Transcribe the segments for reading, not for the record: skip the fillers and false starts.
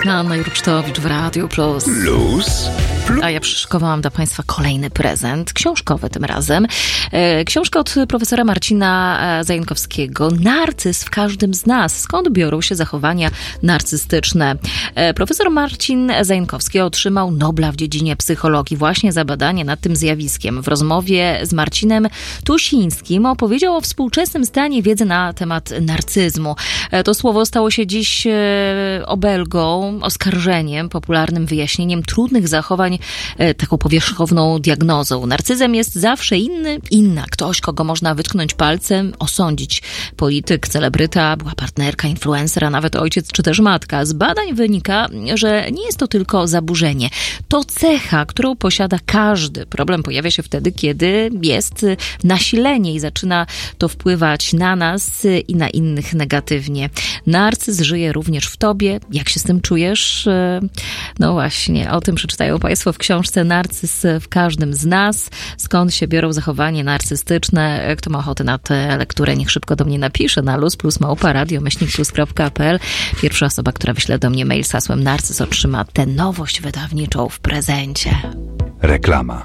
Anna Jurcztowicz w Radiu Plus. A ja przyszykowałam dla Państwa kolejny prezent, książkowy tym razem. Książka od profesora Marcina Zajnkowskiego. Narcyz w każdym z nas. Skąd biorą się zachowania narcystyczne? Profesor Marcin Zajnkowski otrzymał Nobla w dziedzinie psychologii właśnie za badanie nad tym zjawiskiem. W rozmowie z Marcinem Tusińskim opowiedział o współczesnym stanie wiedzy na temat narcyzmu. To słowo stało się dziś obelgą, oskarżeniem, popularnym wyjaśnieniem trudnych zachowań, taką powierzchowną diagnozą. Narcyzem jest zawsze inna. Ktoś, kogo można wytknąć palcem, osądzić. Polityk, celebryta, była partnerka, influencer, a nawet ojciec czy też matka. Z badań wynika, że nie jest to tylko zaburzenie. To cecha, którą posiada każdy. Problem pojawia się wtedy, kiedy jest nasilenie i zaczyna to wpływać na nas i na innych negatywnie. Narcyz żyje również w tobie. Jak się z tym czujesz? No właśnie, o tym przeczytają Państwo w książce Narcyz w każdym z nas. Skąd się biorą zachowania narcystyczne? Kto ma ochotę na tę lekturę, niech szybko do mnie napisze na luz+małpa.radio-plus.pl. Pierwsza osoba, która wyśle do mnie mail z hasłem Narcyz, otrzyma tę nowość wydawniczą w prezencie. Reklama.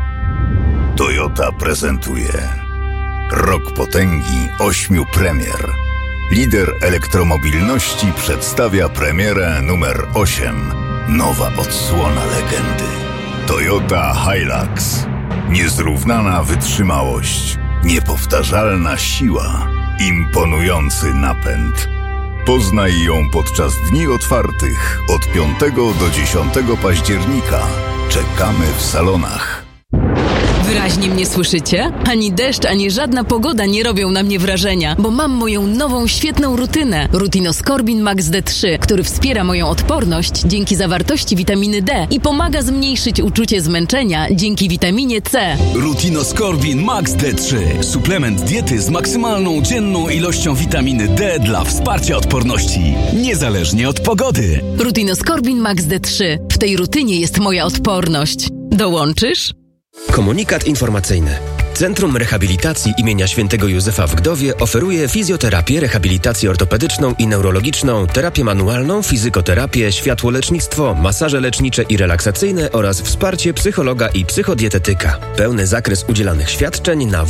Toyota prezentuje Rok Potęgi 8 premier. Lider elektromobilności przedstawia premierę numer 8. Nowa odsłona legendy. Toyota Hilux. Niezrównana wytrzymałość, niepowtarzalna siła, imponujący napęd. Poznaj ją podczas dni otwartych od 5 do 10 października. Czekamy w salonach. Wyraźnie mnie słyszycie? Ani deszcz, ani żadna pogoda nie robią na mnie wrażenia, bo mam moją nową, świetną rutynę. Rutinoskorbin Max D3, który wspiera moją odporność dzięki zawartości witaminy D i pomaga zmniejszyć uczucie zmęczenia dzięki witaminie C. Rutinoskorbin Max D3. Suplement diety z maksymalną dzienną ilością witaminy D dla wsparcia odporności, niezależnie od pogody. Rutinoskorbin Max D3. W tej rutynie jest moja odporność. Dołączysz? Komunikat informacyjny. Centrum Rehabilitacji imienia Świętego Józefa w Gdowie oferuje fizjoterapię, rehabilitację ortopedyczną i neurologiczną, terapię manualną, fizykoterapię, światłolecznictwo, masaże lecznicze i relaksacyjne oraz wsparcie psychologa i psychodietetyka. Pełny zakres udzielanych świadczeń na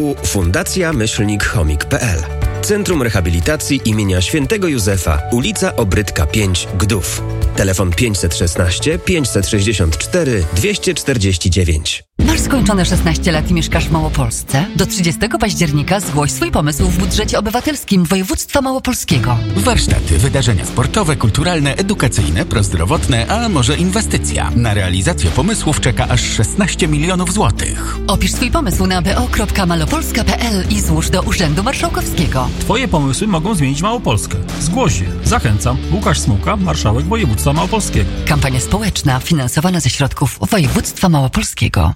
www.fundacja-chomik.pl. Centrum Rehabilitacji imienia Świętego Józefa, ulica Obrytka 5, Gdów. Telefon 516 564 249. Masz skończone 16 lat i mieszkasz w Małopolsce? Do 30 października zgłoś swój pomysł w budżecie obywatelskim województwa małopolskiego. Warsztaty, wydarzenia sportowe, kulturalne, edukacyjne, prozdrowotne, a może inwestycja. Na realizację pomysłów czeka aż 16 milionów złotych. Opisz swój pomysł na bo.malopolska.pl i złóż do Urzędu Marszałkowskiego. Twoje pomysły mogą zmienić Małopolskę. Zgłoś się. Zachęcam. Łukasz Smułka, marszałek województwa małopolskiego. Kampania społeczna finansowana ze środków województwa małopolskiego.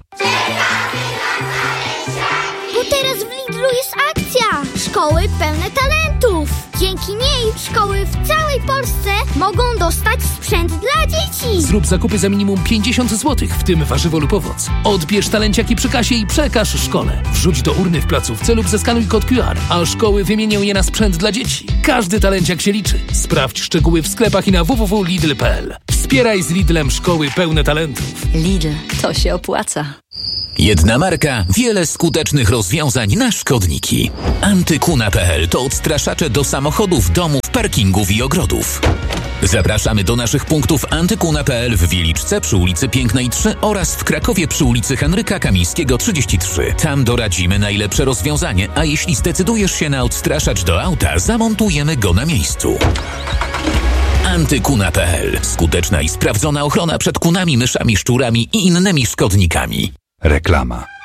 Bo teraz w Lidlu jest akcja! Szkoły pełne talentów! Dzięki niej szkoły w całej Polsce mogą dostać sprzęt dla dzieci! Zrób zakupy za minimum 50 zł, w tym warzywo lub owoc. Odbierz talenciaki przy kasie i przekaż szkole. Wrzuć do urny w placówce lub zeskanuj kod QR, a szkoły wymienią je na sprzęt dla dzieci. Każdy talenciak się liczy. Sprawdź szczegóły w sklepach i na www.lidl.pl. Wspieraj z Lidlem szkoły pełne talentów. Lidl, to się opłaca. Jedna marka, wiele skutecznych rozwiązań na szkodniki. Antykuna.pl to odstraszacze do samochodów, domów, parkingów i ogrodów. Zapraszamy do naszych punktów Antykuna.pl w Wieliczce przy ulicy Pięknej 3 oraz w Krakowie przy ulicy Henryka Kamińskiego 33. Tam doradzimy najlepsze rozwiązanie, a jeśli zdecydujesz się na odstraszacz do auta, zamontujemy go na miejscu. Antykuna.pl. Skuteczna i sprawdzona ochrona przed kunami, myszami, szczurami i innymi szkodnikami. Reklama.